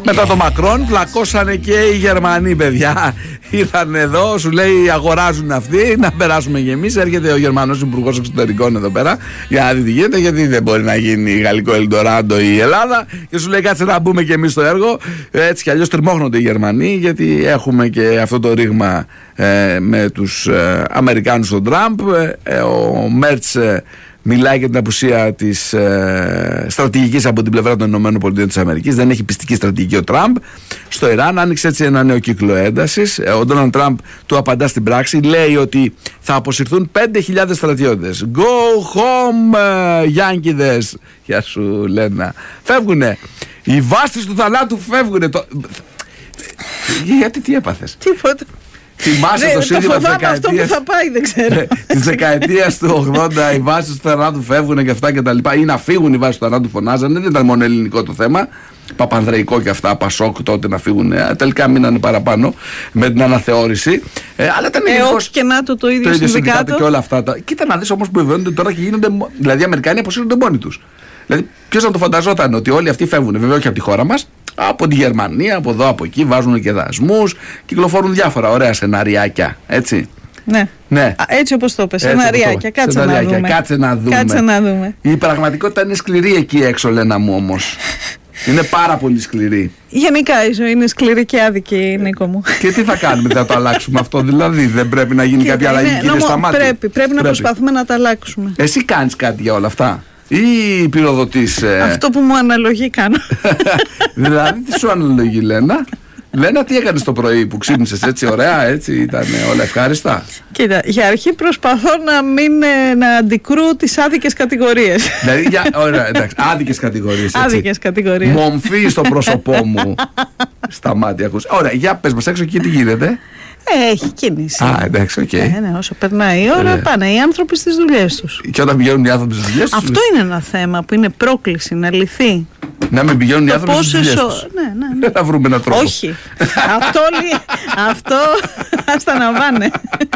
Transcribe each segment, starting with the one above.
Μετά το Μακρόν πλακώσανε και οι Γερμανοί, παιδιά. Ήρθαν εδώ, σου λέει αγοράζουν αυτοί, να περάσουμε κι εμείς. Έρχεται ο Γερμανός Υπουργός Εξωτερικών εδώ πέρα για να δει τι γίνεται, γιατί δεν μπορεί να γίνει γαλλικό Ελντοράντο η Ελλάδα. Και σου λέει κάτσε να μπούμε κι εμείς στο έργο. Έτσι κι αλλιώς τριμώχνονται οι Γερμανοί, γιατί έχουμε και αυτό το ρήγμα με τους Αμερικάνους στον Τραμπ. Ο Μέρτς μιλάει για την απουσία της στρατηγικής από την πλευρά των ΗΠΑ. Δεν έχει πιστική στρατηγική ο Τραμπ. Στο Ιράν άνοιξε έτσι ένα νέο κύκλο έντασης. Ο Ντόναλντ Τραμπ του απαντά στην πράξη. Λέει ότι θα αποσυρθούν 5.000 στρατιώτες. Go home, Γιάνκηδες. Γεια σου, Λένα. Φεύγουνε. Οι βάσεις του θανάτου φεύγουνε. Γιατί τι έπαθες? Τίποτα. Θυμάσαι το σύνθημα της δεκαετίας. Αυτό που θα πάει, δεν ξέρω. Της δεκαετίας του 80, οι βάσεις του θανάτου φεύγουν και αυτά και τα λοιπά. Ή να φύγουν οι βάσεις του θανάτου, φωνάζανε. Δεν ήταν μόνο ελληνικό το θέμα. Παπανδρεϊκό και αυτά, Πασόκ τότε να φύγουν. Τελικά μείνανε παραπάνω με την αναθεώρηση. Αλλά ήταν όχι και ΝΑΤΟ το ίδιο συνδικάτο και όλα αυτά. Κοίτα να δεις όμως που βεβαιώνονται τώρα και γίνονται. Δηλαδή οι Αμερικάνοι αποσύρονται μόνοι τους. Δηλαδή, ποιος να το φανταζόταν ότι όλοι αυτοί φεύγουν, βέβαια όχι από τη χώρα μας, από τη Γερμανία, από εδώ, από εκεί, βάζουν και δασμούς, κυκλοφορούν διάφορα ωραία σεναριάκια, έτσι. Ναι. Έτσι όπως το είπες, σεναριάκια. Κάτσε να δούμε. Η πραγματικότητα είναι σκληρή εκεί έξω, Λένα μου, όμως. Είναι πάρα πολύ σκληρή. Γενικά η ζωή είναι σκληρή και άδικη, Νίκο μου. Και τι θα κάνουμε, θα το αλλάξουμε αυτό, δηλαδή? Δεν πρέπει να γίνει κάποια αλλαγή, κύριε Σταμάτη? Πρέπει να προσπαθούμε να τα αλλάξουμε. Εσύ κάνεις κάτι για όλα αυτά ή πυροδοτείς? Αυτό που μου αναλογεί κάνω. Δηλαδή τι σου αναλογεί, Λένα? Λένα, τι έκανες το πρωί που ξύπνησες έτσι ωραία, έτσι ήταν όλα ευχάριστα? Κοίτα, για αρχή προσπαθώ να αντικρούω τις άδικες κατηγορίες. Δηλαδή, ωραία, εντάξει, άδικες κατηγορίες. Άδικες κατηγορίες. Μομφή στο πρόσωπό μου. Στα μάτια ακούς. Ωραία, για πες μας έξω εκεί τι γίνεται. Έχει κίνηση. Εντάξει, οκ. Ναι, όσο περνάει η ώρα πάνε οι άνθρωποι στις δουλειές τους. Και όταν πηγαίνουν οι άνθρωποι στις δουλειές τους. Αυτό είναι ένα θέμα που είναι πρόκληση να λυθεί. Να μην πηγαίνουν οι άνθρωποι στις δουλειές τους. Ναι. Θα βρούμε έναν τρόπο. Όχι. Αυτό ας τα αναβάνε.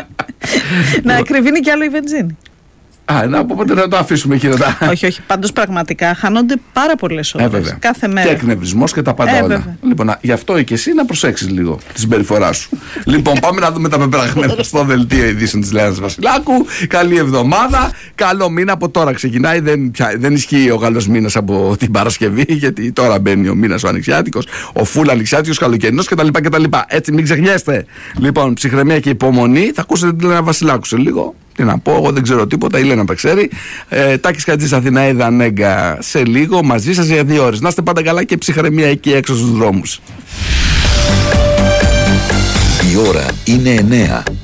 Να ακριβίνει κι άλλο η βενζίνη. Οπότε να το αφήσουμε εκεί. Όχι. Πάντως πραγματικά χάνονται πάρα πολλές ώρες κάθε μέρα. Και εκνευρισμός και τα πάντα όλα. Λοιπόν, γι' αυτό και εσύ να προσέξεις λίγο τη συμπεριφορά σου. Λοιπόν, πάμε να δούμε τα πεπραγμένα στο δελτίο ειδήσεων της Λένας Βασιλάκου. Καλή εβδομάδα. Καλό μήνα από τώρα ξεκινάει. Δεν ισχύει ο καλός μήνας από την Παρασκευή, γιατί τώρα μπαίνει ο μήνας ο ανοιξιάτικος, ο φουλ ανοιξιάτικος, καλοκαιρινός κτλ. Έτσι, μην ξεχνιέστε. Λοιπόν, ψυχραιμία και υπομονή. Θα ακούσετε τη Λένα Βασιλάκου σε λίγο. Τι να πω, εγώ δεν ξέρω τίποτα, η Λένα τα ξέρει. Τάκης Χατζής, Αθηναίδα Νέγκα σε λίγο, μαζί σας για 2 ώρες. Να είστε πάντα καλά και ψυχραιμία εκεί έξω στους δρόμους. Η ώρα είναι 9.